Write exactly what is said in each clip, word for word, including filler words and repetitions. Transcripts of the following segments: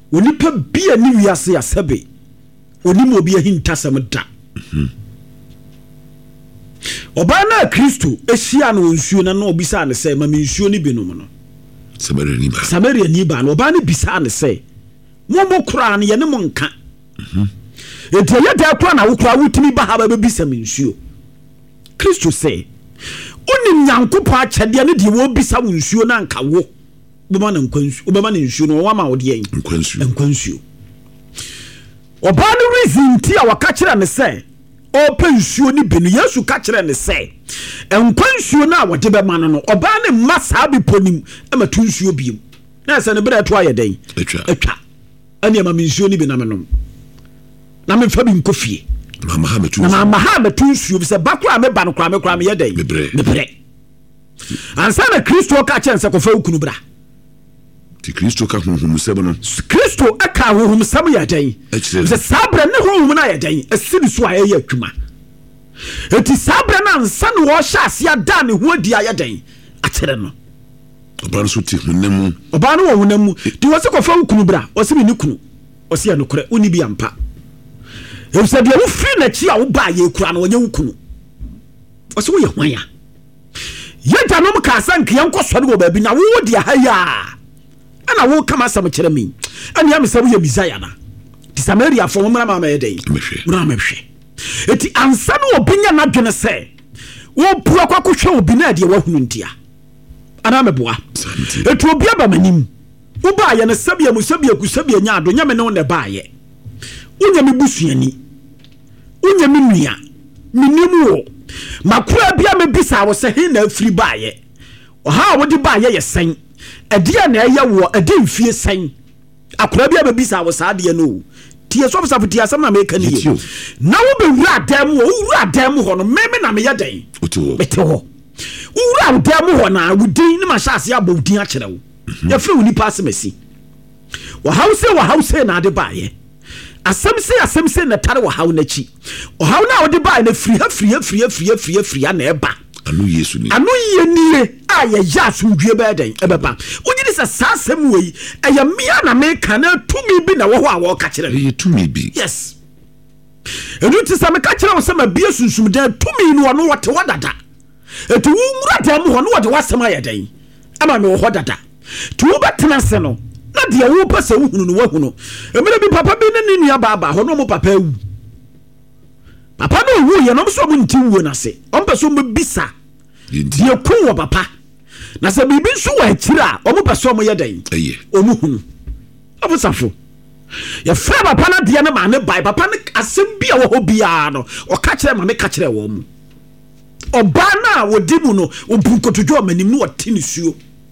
onipa bia ni wiase asebe onimo bia hintasem da mhm oba na Kristo ehia no nsuo na no obisa ne se ma me nsuo ni binom no Samaria ni ba Samaria ni ba no oba ne bisa ne se mo mo kura ne ye ne mo nka mhm enti ye da kura na wo kura wutimi ba ha ba bisa me nsuo Kristo se oni nyankopo akyede ne de wo bisa wo nsuo na nka wo bema na nkwansu obema na nsuo no wa ma wo de yen nkwansu nkwansu oba no reason ti a waka kire ne se open nsuo ni benu Yesu ka kire ne se nkwansu na wo de be ma no no oba ne masa bi ponim e ma tu nsuo biem na se ne bere to ayeden etwa etwa ani ma nsuo ni bi na me no na me fa bi nkofie mama ha metu na mama ha metu nsuo bi se bakura me ba no kura me kura me yeden mebre mebre ansa na Kristo ka kire se ko fa ukunu bra ti Kristo ka honhom sebe no Kristo aka honhom sebe yeden se sabre ne honhom na yeden asiri so aye atwuma eti sabre na ansa no wo hya ase ada ne ho adi ayeden akyere no oba no so ti honam oba no wo honam ti wo se ko fa ukunu bra wo se bi ni kunu wo se ya no kore oni bi ampa e se de wo firi na chi a wo ba ye kura no wo nya ukunu wo se wo ye hwan ya ye janom ka sanke yanko sori wo ba bi na wo wo dia ha ya ana wo kama sam kire mi ani am se wo ye Messiah na ti Samaria fo mo mra ma ma ye den mra ma hwe eti ansa no obinya na dwene se wo pura kwa kohwe obi na de wa hunu ntia ana meboa eti obi aba manim wo ba ye na sabia mu sabia ku sabia nya ado nya me no ne ba ye unya me busuani unya me nua minimu wo makura bia me bisa wo se he na afiri ba ye oha wo di ba ye ye sen edia na eya wo edin fie sen akura bia me bisa wo sa de no tie so fisa futia sam na me ka niye na wo be wura adam wo wura adam ho no meme na me ya den bete ho wura adam ho na wudin ni ma sha ase abodin a kire wo ya firi woni pass mesi wo hause wo hause na de ba ye asemse asemse na tare wo haw na chi o haw na wo de ba na firi ha firi ha firi ha firi ha firi ha firi na eba anu Yesu ni anu ye nie a ye ja sundue ba den ebeba ugidi se sasem wei eye mia na me kana tumi bi na wo ho a wo ka kire ye tumi bi yes edu ti sa me ka kire wo se ma bia sunsum den tumi no no wote wadada etu wumura dem ho no wote wasem aye den ama me wo ho dada tu wo betena se no na de wo pese wo hunu no wo hunu emere bi papa bi ne nua baba ho no mo papa wu papa no wu ye no so mo nti wu na se on pese mo bisa die kun wo papa na se bibi nso wa akira o mo pese mo ye den eye o mo hunu abusafo ya fra papa na de na ma ne bai papa ne asem bia wo ho bia no o ka kire ma me ka kire wo mu oba na wo di mu no o bunkotodwo manim no o tinisuo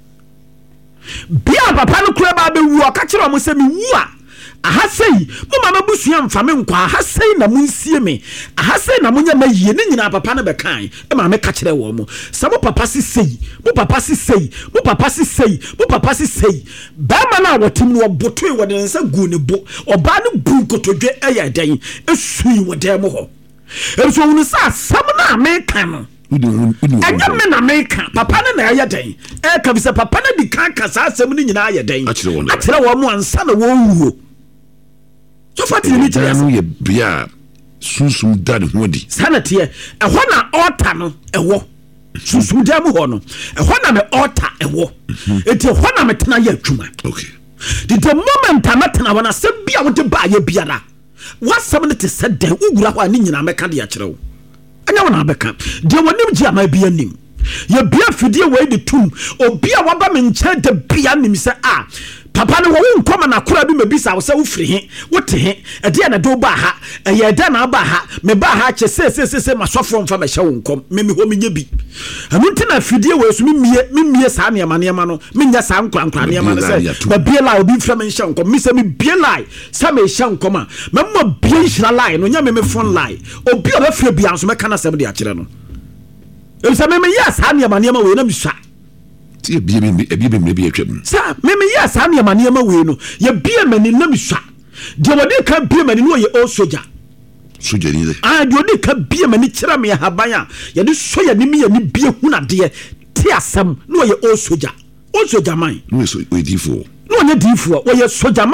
bia papa no kura ba be wu o ka kire mo se mi wu a aha sei mo mama busua mfa me nkwa aha sei na munsie me aha sei na munya maye ne nyina papa no be kan e ma me ka kire wo mo sa mo papa si sei mo papa si sei mo papa si sei mo papa si sei ba ma na wotim no botoe wo de nsa gu ne bo oba no bu kotodwe eya dan esui wo dem ho e so unu sa sam na me kan no anya me na me kan papa no na eya dan e ka bi se papa na di kan ka sa asem ni nyina eya dan akire wo mo ansa na wo wuo so fati ni tire no ye bia sunsum dad hodi sanate e ho na altar no e wo sunsum dam ho no e ho na me altar e wo eti ho na me tena ye adwuma okay the moment amatena wana se bia wo de ba ye biara wasam ne te sede ugura ho ani nyina meka de ya kire wo anya wona abeka de wonim ji ama bia nim ye bia fidie we de tum obia waba me nche de bia nim se a papa no wo nkoma na kora bi mebisa wo se wo firi he wo te he e de na do ba ha e ye da na ba ha me ba ha che se se se se masofo mfa me hye wo nkom me me ho me nya bi anu ntina fidie we so me mie me mie sa ne ma ne ma no me nya sa nkwa nkwa ne ma no se ba bie la obi fra me hye nkom me se me bie lai sa me hye nkom a me mo bie hira lai no nya me me fon lai obi o ba fra bia so me kana se me de a kire no e se me me ya sa ne ma ne ma we na mi swa tie bie me bie me bie atwam sa me me ya sa ne ma ne ma we no ye bie mani na mi swa de wodi ka bie mani no ye o soja soja ni de ah de wodi ka bie mani kira me haban a ye de so ya ni me ya ni bie hunade te asem no ye o soja o soja man no so we difo no ye difo wo ye soja